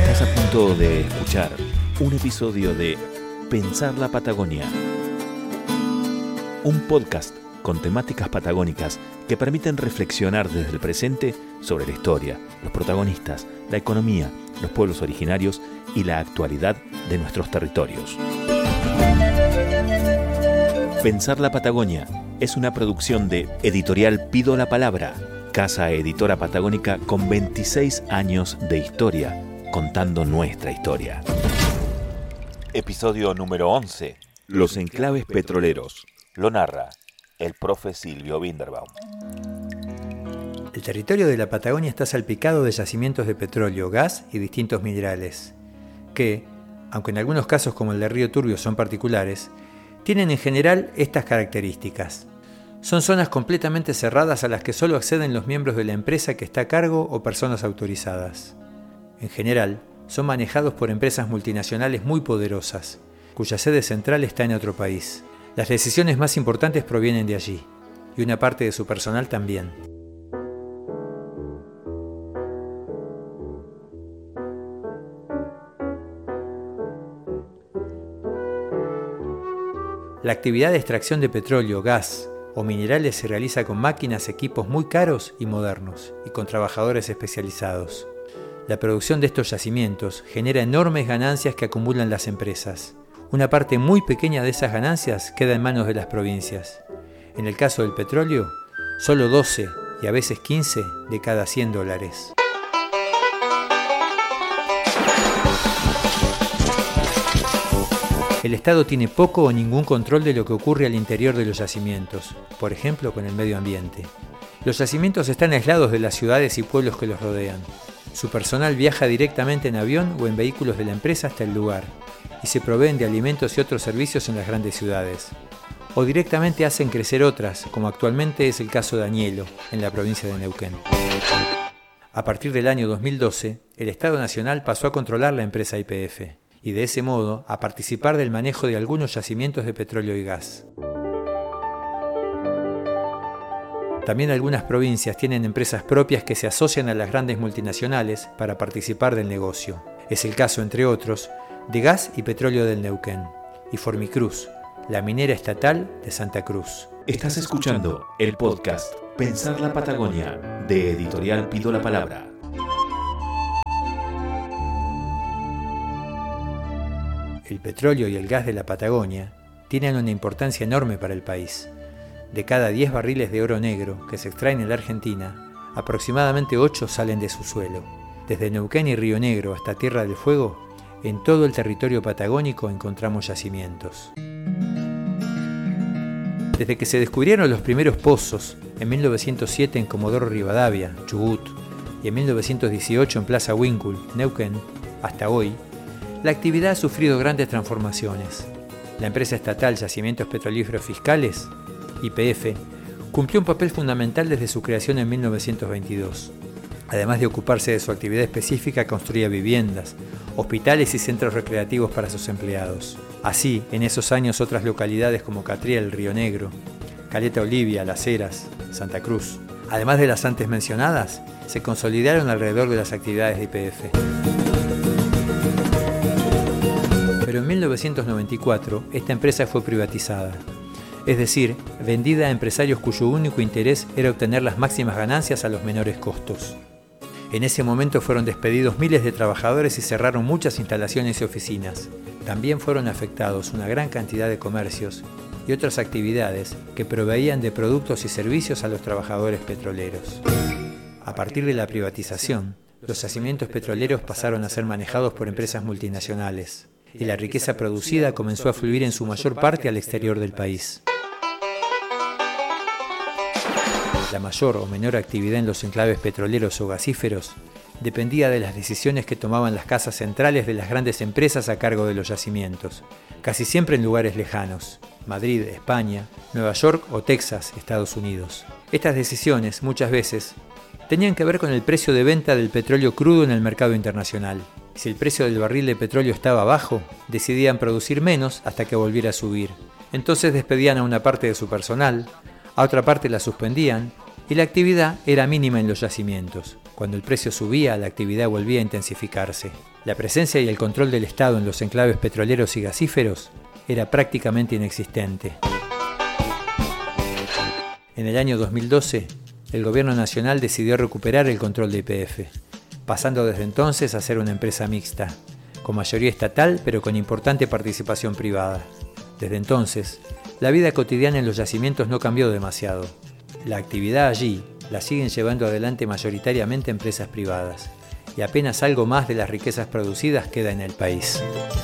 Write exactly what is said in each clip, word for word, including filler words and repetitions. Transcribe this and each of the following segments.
Estás a punto de escuchar un episodio de Pensar la Patagonia, un podcast con temáticas patagónicas que permiten reflexionar desde el presente sobre la historia, los protagonistas, la economía, los pueblos originarios y la actualidad de nuestros territorios. Pensar la Patagonia es una producción de Editorial Pido la Palabra, casa editora patagónica con veintiséis años de historia, contando nuestra historia. Episodio número once. Los enclaves petroleros. Lo narra el profe Silvio Binderbaum. El territorio de la Patagonia está salpicado de yacimientos de petróleo, gas y distintos minerales, que, aunque en algunos casos como el de Río Turbio son particulares, tienen en general estas características. Son zonas completamente cerradas a las que solo acceden los miembros de la empresa que está a cargo o personas autorizadas. En general, son manejados por empresas multinacionales muy poderosas, cuya sede central está en otro país. Las decisiones más importantes provienen de allí, y una parte de su personal también. La actividad de extracción de petróleo, gas o minerales se realiza con máquinas, equipos muy caros y modernos, y con trabajadores especializados. La producción de estos yacimientos genera enormes ganancias que acumulan las empresas. Una parte muy pequeña de esas ganancias queda en manos de las provincias. En el caso del petróleo, solo doce y a veces quince de cada cien dólares. El Estado tiene poco o ningún control de lo que ocurre al interior de los yacimientos, por ejemplo con el medio ambiente. Los yacimientos están aislados de las ciudades y pueblos que los rodean. Su personal viaja directamente en avión o en vehículos de la empresa hasta el lugar y se proveen de alimentos y otros servicios en las grandes ciudades. O directamente hacen crecer otras, como actualmente es el caso de Añelo, en la provincia de Neuquén. A partir del año dos mil doce, el Estado Nacional pasó a controlar la empresa Y P F y de ese modo a participar del manejo de algunos yacimientos de petróleo y gas. También algunas provincias tienen empresas propias que se asocian a las grandes multinacionales para participar del negocio. Es el caso, entre otros, de Gas y Petróleo del Neuquén y Formicruz, la minera estatal de Santa Cruz. Estás escuchando el podcast Pensar la Patagonia de Editorial Pido la Palabra. El petróleo y el gas de la Patagonia tienen una importancia enorme para el país. De cada diez barriles de oro negro que se extraen en la Argentina, aproximadamente ocho salen de su suelo. Desde Neuquén y Río Negro hasta Tierra del Fuego, en todo el territorio patagónico encontramos yacimientos. Desde que se descubrieron los primeros pozos, en mil novecientos siete en Comodoro Rivadavia, Chubut, y en mil novecientos dieciocho en Plaza Winkul, Neuquén, hasta hoy, la actividad ha sufrido grandes transformaciones. La empresa estatal Yacimientos Petrolíferos Fiscales, Y P F, cumplió un papel fundamental desde su creación en mil novecientos veintidós. Además de ocuparse de su actividad específica, construía viviendas, hospitales y centros recreativos para sus empleados. Así, en esos años otras localidades como Catriel, Río Negro, Caleta Olivia, Las Heras, Santa Cruz, además de las antes mencionadas, se consolidaron alrededor de las actividades de Y P F. Pero en mil novecientos noventa y cuatro esta empresa fue privatizada, es decir, vendida a empresarios cuyo único interés era obtener las máximas ganancias a los menores costos. En ese momento fueron despedidos miles de trabajadores y cerraron muchas instalaciones y oficinas. También fueron afectados una gran cantidad de comercios y otras actividades que proveían de productos y servicios a los trabajadores petroleros. A partir de la privatización, los yacimientos petroleros pasaron a ser manejados por empresas multinacionales, y la riqueza producida comenzó a fluir en su mayor parte al exterior del país. La mayor o menor actividad en los enclaves petroleros o gasíferos dependía de las decisiones que tomaban las casas centrales de las grandes empresas a cargo de los yacimientos, casi siempre en lugares lejanos, Madrid, España, Nueva York o Texas, Estados Unidos. Estas decisiones, muchas veces, tenían que ver con el precio de venta del petróleo crudo en el mercado internacional. Si el precio del barril de petróleo estaba bajo, decidían producir menos hasta que volviera a subir. Entonces despedían a una parte de su personal, a otra parte la suspendían y la actividad era mínima en los yacimientos. Cuando el precio subía, la actividad volvía a intensificarse. La presencia y el control del Estado en los enclaves petroleros y gasíferos era prácticamente inexistente. En el año dos mil doce, el gobierno nacional decidió recuperar el control de Y P F, pasando desde entonces a ser una empresa mixta, con mayoría estatal pero con importante participación privada. Desde entonces, la vida cotidiana en los yacimientos no cambió demasiado. La actividad allí la siguen llevando adelante mayoritariamente empresas privadas, y apenas algo más de las riquezas producidas queda en el país.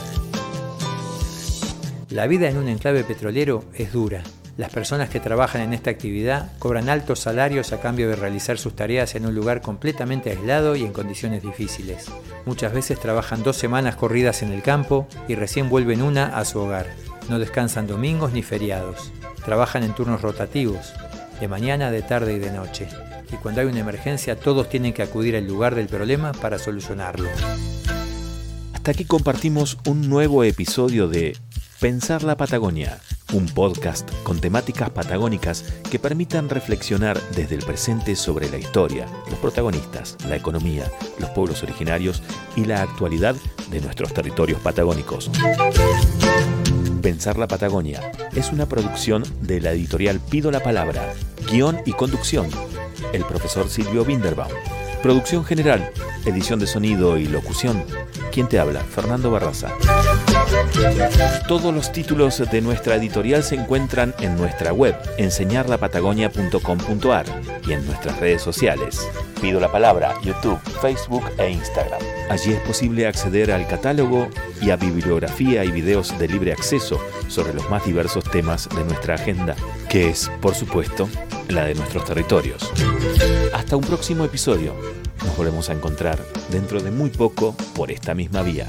La vida en un enclave petrolero es dura. Las personas que trabajan en esta actividad cobran altos salarios a cambio de realizar sus tareas en un lugar completamente aislado y en condiciones difíciles. Muchas veces trabajan dos semanas corridas en el campo y recién vuelven una a su hogar. No descansan domingos ni feriados. Trabajan en turnos rotativos, de mañana, de tarde y de noche. Y cuando hay una emergencia, todos tienen que acudir al lugar del problema para solucionarlo. Hasta aquí compartimos un nuevo episodio de Pensar la Patagonia, un podcast con temáticas patagónicas que permitan reflexionar desde el presente sobre la historia, los protagonistas, la economía, los pueblos originarios y la actualidad de nuestros territorios patagónicos. Pensar la Patagonia es una producción de la editorial Pido la Palabra, guión y conducción, el profesor Silvio Binderbaum. Producción general, edición de sonido y locución, ¿quién te habla? Fernando Barraza. Todos los títulos de nuestra editorial se encuentran en nuestra web, enseñar la patagonia punto com punto a r, y en nuestras redes sociales. Pido la Palabra, YouTube, Facebook e Instagram. Allí es posible acceder al catálogo y a bibliografía y videos de libre acceso sobre los más diversos temas de nuestra agenda, que es, por supuesto, la de nuestros territorios. Hasta un próximo episodio. Nos volvemos a encontrar dentro de muy poco por esta misma vía.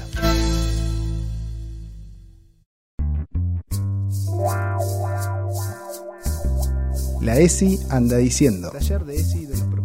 La E S I anda diciendo. Taller de E S I de los